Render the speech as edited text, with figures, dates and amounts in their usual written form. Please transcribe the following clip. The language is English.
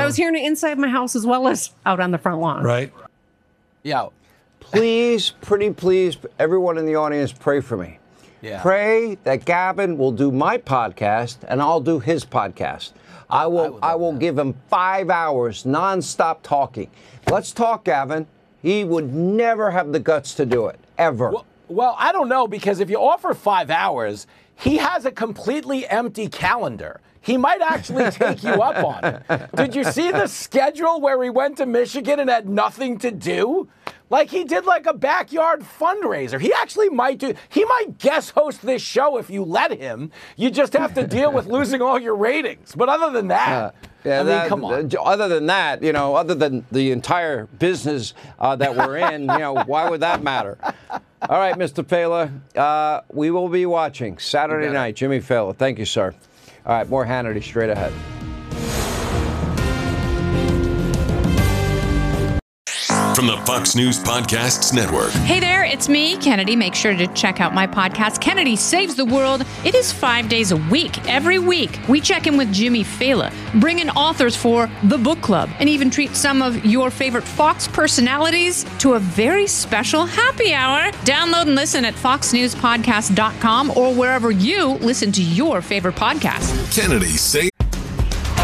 I was hearing it inside my house as well as out on the front lawn. Right. Yeah. Please, pretty please, everyone in the audience, pray for me. Yeah. Pray that Gavin will do my podcast and I'll do his podcast. I will give him 5 hours nonstop talking. Let's talk, Gavin. He would never have the guts to do it, ever. Well, I don't know, because if you offer 5 hours, he has a completely empty calendar. He might actually take you up on it. Did you see the schedule where he went to Michigan and had nothing to do? Like, he did like a backyard fundraiser. He actually might he might guest host this show if you let him. You just have to deal with losing all your ratings. But other than that, come on. Other than that, other than the entire business that we're in, why would that matter? All right, Mr. Fela, we will be watching Saturday night. Jimmy Fallon. Thank you, sir. All right, more Hannity straight ahead. From the Fox News Podcasts Network. Hey there, it's me, Kennedy. Make sure to check out my podcast, Kennedy Saves the World. It is 5 days a week. Every week, we check in with Jimmy Fallon, bring in authors for the book club, and even treat some of your favorite Fox personalities to a very special happy hour. Download and listen at foxnewspodcast.com or wherever you listen to your favorite podcasts. Kennedy Saves